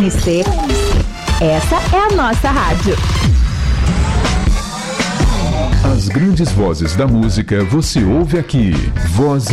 UNC. Essa é a nossa rádio. As grandes vozes da música você ouve aqui. Vozes